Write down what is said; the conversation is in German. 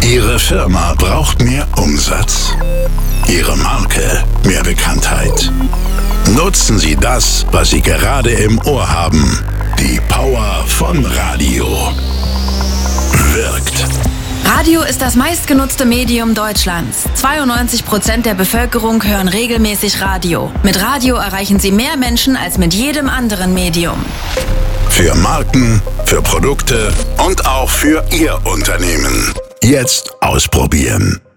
Ihre Firma braucht mehr Umsatz. Ihre Marke mehr Bekanntheit. Nutzen Sie das, was Sie gerade im Ohr haben. Die Power von Radio. Wirkt. Radio ist das meistgenutzte Medium Deutschlands. 92% der Bevölkerung hören regelmäßig Radio. Mit Radio erreichen Sie mehr Menschen als mit jedem anderen Medium. Für Marken, für Produkte und auch für Ihr Unternehmen. Jetzt ausprobieren.